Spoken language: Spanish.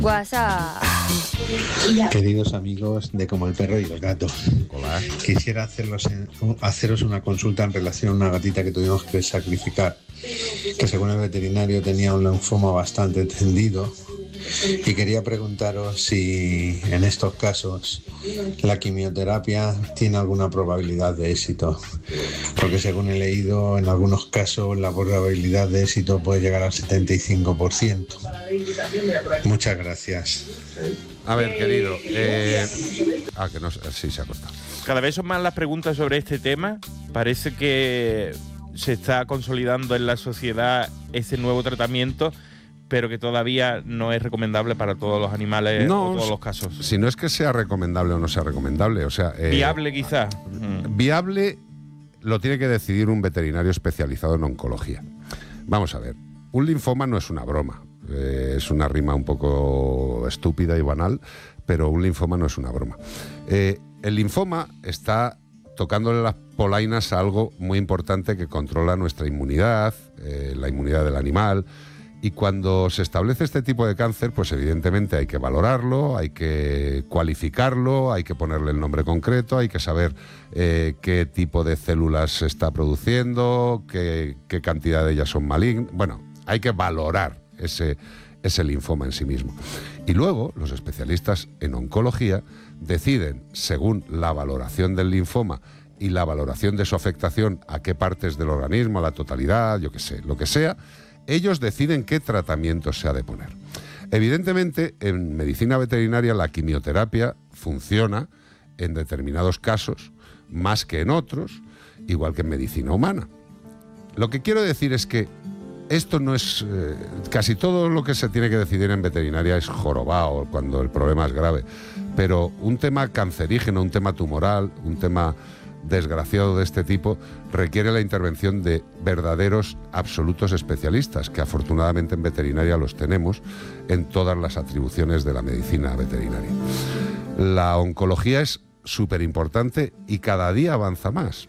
WhatsApp. Queridos amigos de Como el Perro y el Gato, Hola. quisiera haceros una consulta en relación a una gatita que tuvimos que sacrificar, que según el veterinario tenía un linfoma bastante extendido, y quería preguntaros si en estos casos la quimioterapia tiene alguna probabilidad de éxito, porque según he leído, en algunos casos la probabilidad de éxito puede llegar al 75%. Muchas gracias. A ver, querido. Que no, sí, se ha cortado. Cada vez son más las preguntas sobre este tema. Parece que se está consolidando en la sociedad ese nuevo tratamiento, pero que todavía no es recomendable para todos los animales o todos los casos. Si no es que sea recomendable o no sea recomendable, o sea... Viable quizás. Viable lo tiene que decidir un veterinario especializado en oncología. Vamos a ver, un linfoma no es una broma. Es una rima un poco estúpida y banal, pero un linfoma no es una broma. El linfoma está tocándole las polainas a algo muy importante que controla nuestra inmunidad, la inmunidad del animal. Y cuando se establece este tipo de cáncer, pues evidentemente hay que valorarlo, hay que cualificarlo, hay que ponerle el nombre concreto, hay que saber qué tipo de células se está produciendo, qué cantidad de ellas son malignas. Bueno, hay que valorar ese linfoma en sí mismo. Y luego los especialistas en oncología deciden, según la valoración del linfoma y la valoración de su afectación a qué partes del organismo, a la totalidad, yo qué sé, lo que sea, ellos deciden qué tratamiento se ha de poner. Evidentemente, en medicina veterinaria la quimioterapia funciona en determinados casos más que en otros, igual que en medicina humana. Lo que quiero decir es que esto no es... casi todo lo que se tiene que decidir en veterinaria es jorobado cuando el problema es grave, pero un tema cancerígeno, un tema tumoral, un tema desgraciado de este tipo requiere la intervención de verdaderos absolutos especialistas, que afortunadamente en veterinaria los tenemos en todas las atribuciones de la medicina veterinaria. La oncología es súper importante y cada día avanza más.